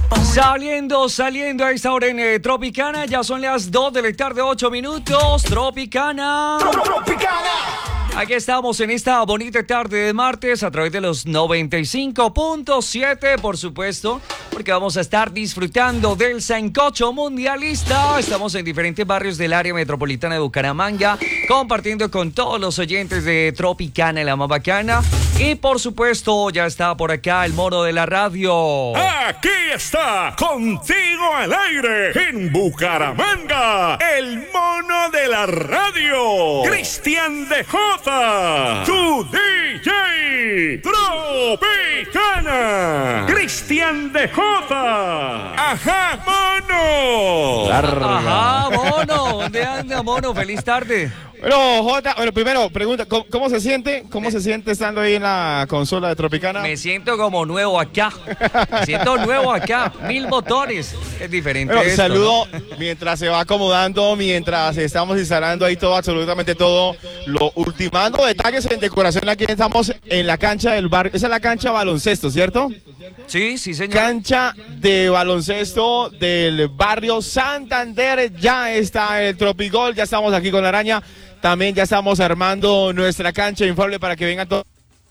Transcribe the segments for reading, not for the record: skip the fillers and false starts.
Saliendo a esta hora en Tropicana, ya son las 2 de la tarde, 8 minutos. Tropicana. Aquí estamos en esta bonita tarde de martes a través de los 95.7, por supuesto, porque vamos a estar disfrutando del sancocho mundialista. Estamos en diferentes barrios del área metropolitana de Bucaramanga, compartiendo con todos los oyentes de Tropicana, la más bacana. Y por supuesto, ya está por acá el mono de la radio. Aquí está, contigo al aire, en Bucaramanga, el mono de la radio, Cristian DJ, tu DJ Tropicana, Cristian DJ. ¡Ajá, mono! ¡Ajá, mono! ¿Dónde anda, mono? ¡Feliz tarde! Bueno, Jota, primero, pregunta, ¿cómo se siente? ¿Cómo se siente estando ahí en la consola de Tropicana? Me siento como nuevo acá. Me siento nuevo acá. 1000 botones. Es diferente. Bueno, esto, saludo, ¿no? mientras se va acomodando, mientras estamos instalando ahí todo, absolutamente todo, lo ultimando detalles en decoración. Aquí estamos en la cancha del barrio. Esa es la cancha de baloncesto, ¿cierto? Sí, señor. Cancha de baloncesto del barrio Santander. Ya está el Tropigol, ya estamos aquí con la araña. También ya estamos armando nuestra cancha inflable para que vengan todos.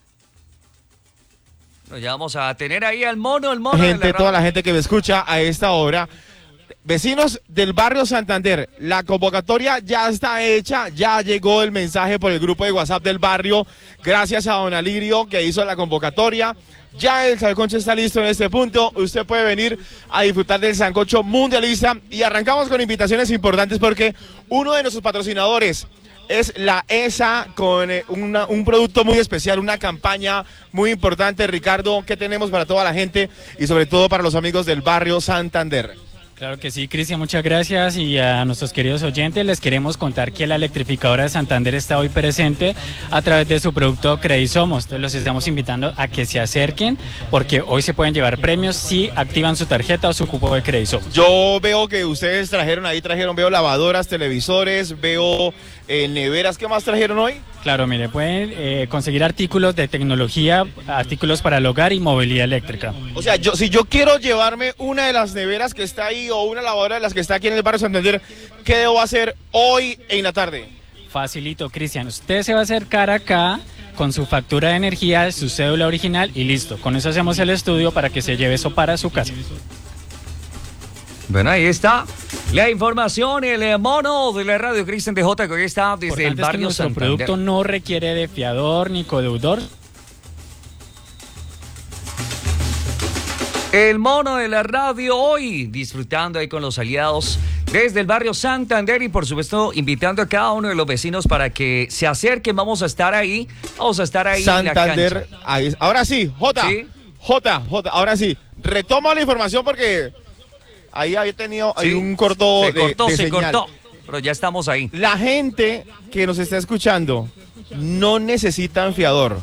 Ya vamos a tener ahí al mono, Gente, toda la gente que me escucha a esta hora. Vecinos del barrio Santander, la convocatoria ya está hecha, ya llegó el mensaje por el grupo de WhatsApp del barrio. Gracias a don Alirio que hizo la convocatoria. Ya el sancocho está listo en este punto. Usted puede venir a disfrutar del sancocho mundialista. Y arrancamos con invitaciones importantes porque uno de nuestros patrocinadores es la ESA con un producto muy especial, una campaña muy importante. Ricardo, ¿qué tenemos para toda la gente y sobre todo para los amigos del barrio Santander? Claro que sí, Cristian, muchas gracias, y a nuestros queridos oyentes les queremos contar que la electrificadora de Santander está hoy presente a través de su producto Credisomos. Entonces los estamos invitando a que se acerquen porque hoy se pueden llevar premios si activan su tarjeta o su cupo de Credisomos. Yo veo que ustedes veo lavadoras, televisores, veo neveras. ¿Qué más trajeron hoy? Claro, mire, pueden conseguir artículos de tecnología, artículos para el hogar y movilidad eléctrica. O sea, si yo quiero llevarme una de las neveras que está ahí o una lavadora de las que está aquí en el barrio Santander, ¿qué debo hacer hoy en la tarde? Facilito, Cristian. Usted se va a acercar acá con su factura de energía, su cédula original y listo. Con eso hacemos el estudio para que se lleve eso para su casa. Bueno, ahí está la información, el mono de la radio Cristian DJ, que hoy está desde el barrio nuestro Santander. Producto no requiere de fiador ni codeudor. El mono de la radio hoy disfrutando ahí con los aliados desde el barrio Santander y por supuesto invitando a cada uno de los vecinos para que se acerquen. Vamos a estar ahí Santander, en la cancha. ahí, ahora sí, Jota, ¿Sí? Jota, ahora sí, retomo la información porque ahí había tenido un corto de se señal. cortó, pero ya estamos ahí. La gente que nos está escuchando no necesitan fiador.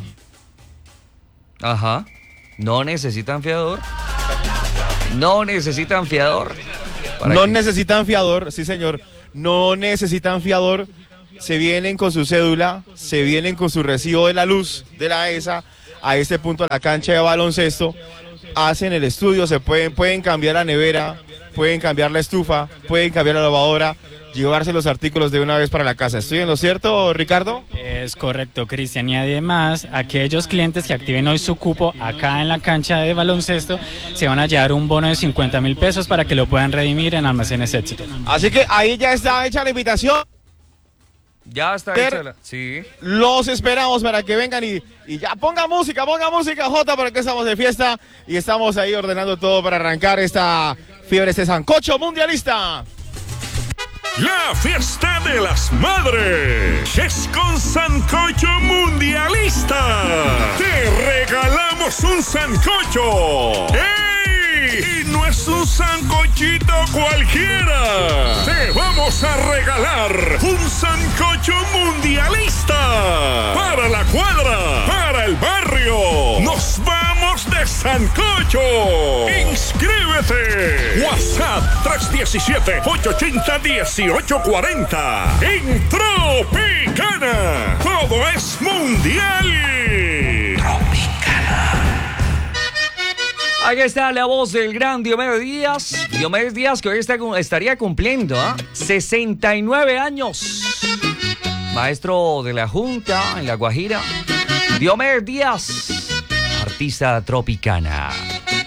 Ajá. No necesitan fiador. No necesitan fiador. No necesitan fiador, sí señor. No necesitan fiador. Se vienen con su cédula, se vienen con su recibo de la luz de la ESA a este punto a la cancha de baloncesto. Hacen el estudio, pueden cambiar la nevera, pueden cambiar la estufa, pueden cambiar la lavadora, llevarse los artículos de una vez para la casa. ¿Estoy en lo cierto, Ricardo? Es correcto, Cristian. Y además, aquellos clientes que activen hoy su cupo acá en la cancha de baloncesto se van a llevar un bono de 50.000 pesos para que lo puedan redimir en Almacenes Éxito. Así que ahí ya está hecha la invitación. Ya está hecha sí. Los esperamos para que vengan y ya ponga música, Jota, porque estamos de fiesta y estamos ahí ordenando todo para arrancar esta fiebre, este sancocho mundialista. La fiesta de las madres es con sancocho mundialista. Te regalamos un sancocho. ¡Ey! Y no es un sancochito cualquiera. Te vamos a regalar un sancocho mundialista. Para la cuadra, para el barrio. Nos vamos de sancocho. ¡Inscríbete! WhatsApp 317-880-1840. En Tropicana. Todo es mundial. Ahí está la voz del gran Diomedes Díaz. Diomedes Díaz, que hoy estaría cumpliendo 69 años. Maestro de la Junta en La Guajira. Diomedes Díaz, artista tropicana.